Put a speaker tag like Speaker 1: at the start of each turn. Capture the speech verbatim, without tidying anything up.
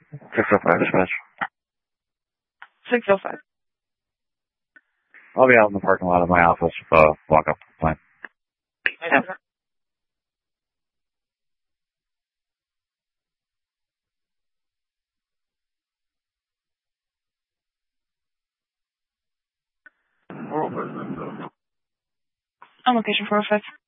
Speaker 1: six oh five dispatch.
Speaker 2: six oh five.
Speaker 1: I'll be out in the parking lot of my office if uh, walk up to the plane.
Speaker 2: Yeah. On location four oh five.